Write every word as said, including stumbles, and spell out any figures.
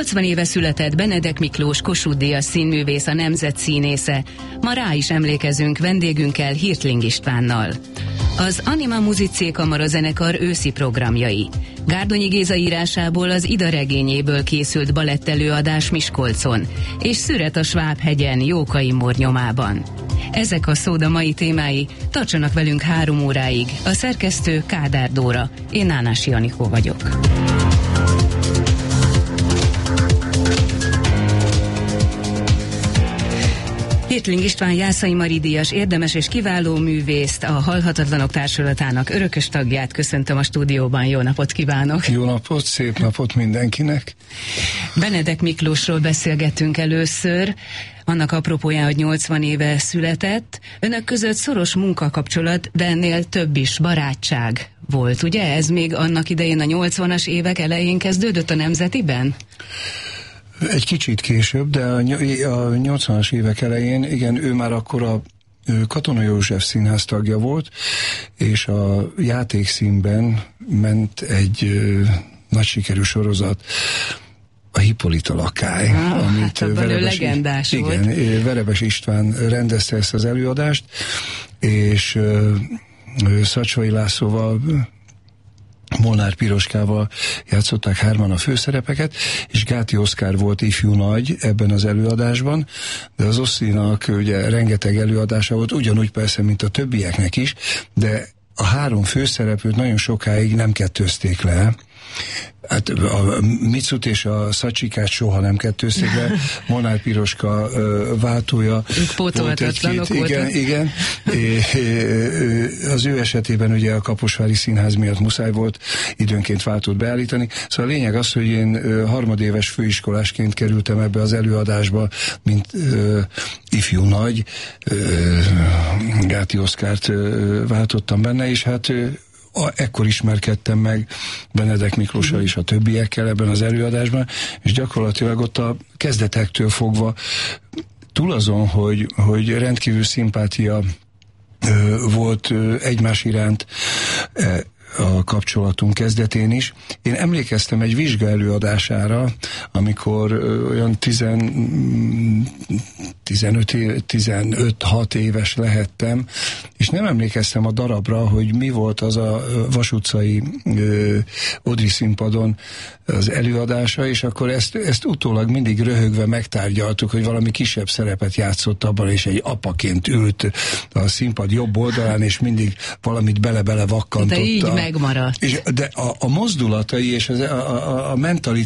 nyolcvan éve született Benedek Miklós Kossuth-díjas színművész, a nemzet színésze. Ma rá is emlékezünk vendégünkkel, Hirtling Istvánnal. Az Anima Musicae Kamara zenekar őszi programjai. Gárdonyi Géza írásából az Ida regényéből készült balettelőadás Miskolcon, és Szüret a Sváb-hegyen, Jókai Mór nyomában. Ezek a szóda mai témái, tartsanak velünk három óráig. A szerkesztő Kádár Dóra, én Nánási Anikó vagyok. Hirtling István Jászai Mari díjas érdemes és kiváló művészt, a Halhatatlanok Társulatának örökös tagját köszöntöm a stúdióban. Jó napot kívánok! Jó napot, szép napot mindenkinek! Benedek Miklósról beszélgettünk először, annak apropóján, hogy nyolcvan éve született. Önök között szoros munkakapcsolat, de ennél több is, barátság volt, ugye? Ez még annak idején a nyolcvanas évek elején kezdődött a Nemzetiben? Egy kicsit később, de a nyolcvanas évek elején, igen, ő már akkor a Katona József Színház tagja volt, és a Játékszínben ment egy ö, nagy sikerű sorozat, a Hippolyta lakály, ah, amit hát Verebes, legendás igen, volt. Verebes István rendezte ezt az előadást, és ö, Szacsvai Lászlóval, Molnár Piroskával játszották hárman a főszerepeket, és Gáti Oszkár volt ifjú nagy ebben az előadásban, de az Oszlinak ugye rengeteg előadása volt, ugyanúgy persze, mint a többieknek is, de a három főszereplőt nagyon sokáig nem kettőzték le. Hát a Micut és a Szacsikát soha nem kettőzték le, Molnár Piroska uh, váltója. Ők pótolhatatlanok voltak. Igen, igen. É, é, az ő esetében ugye a Kaposvári Színház miatt muszáj volt időnként váltót beállítani. Szóval a lényeg az, hogy én uh, harmadéves főiskolásként kerültem ebbe az előadásba, mint uh, ifjú nagy, uh, Gáti Oszkárt uh, váltottam benne, és hát uh, A, ekkor ismerkedtem meg Benedek Miklóssal és a többiekkel ebben az előadásban, és gyakorlatilag ott a kezdetektől fogva túl azon, hogy, hogy rendkívül szimpátia ö, volt ö, egymás iránt ö, a kapcsolatunk kezdetén is. Én emlékeztem egy vizsga előadására, amikor ö, olyan tizenöt-hat éves lehettem, és nem emlékeztem a darabra, hogy mi volt az a Vas utcai ö, Odri színpadon az előadása, és akkor ezt, ezt utólag mindig röhögve megtárgyaltuk, hogy valami kisebb szerepet játszott abban, és egy apaként ült a színpad jobb oldalán, és mindig valamit bele-bele vakkantotta. De így megmaradt. És, de a, a mozdulatai és az, a, a, a mentalitás